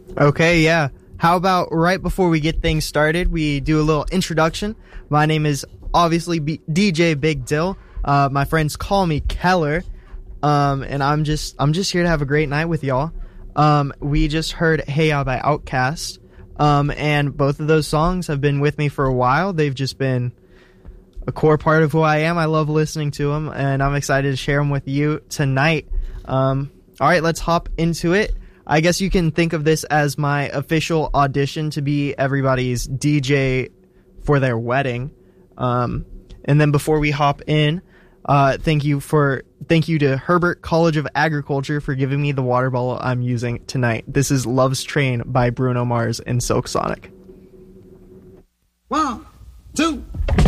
Okay, yeah. How about right before we get things started, we do a little introduction. My name is obviously DJ Big Dill. My friends call me Keller. And I'm just here to have a great night with y'all. We just heard Hey Ya by Outkast. And both of those songs have been with me for a while. They've just been a core part of who I am. I love listening to them, and I'm excited to share them with you tonight. All right, let's hop into it. I guess you can think of this as my official audition to be everybody's DJ for their wedding. And then before we hop in, thank you to Herbert College of Agriculture for giving me the water bottle I'm using tonight. This is Love's Train by Bruno Mars and Silk Sonic. 1, 2